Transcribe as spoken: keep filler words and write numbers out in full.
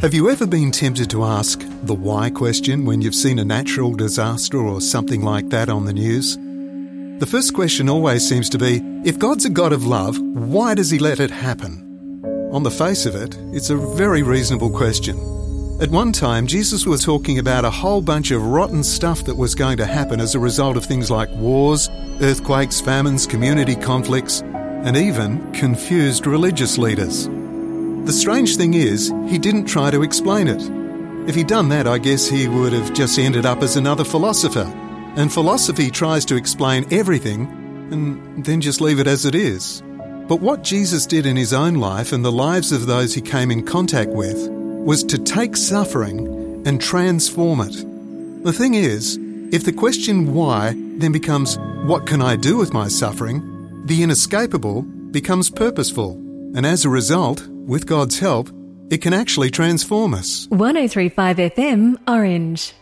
Have you ever been tempted to ask the why question when you've seen a natural disaster or something like that on the news? The first question always seems to be, if God's a God of love, why does he let it happen? On the face of it, it's a very reasonable question. At one time, Jesus was talking about a whole bunch of rotten stuff that was going to happen as a result of things like wars, earthquakes, famines, community conflicts, and even confused religious leaders. The strange thing is, he didn't try to explain it. If he'd done that, I guess he would have just ended up as another philosopher. And philosophy tries to explain everything and then just leave it as it is. But what Jesus did in his own life and the lives of those he came in contact with was to take suffering and transform it. The thing is, if the question why then becomes, what can I do with my suffering, the inescapable becomes purposeful. And as a result, with God's help, it can actually transform us. one oh three point five F M, Orange.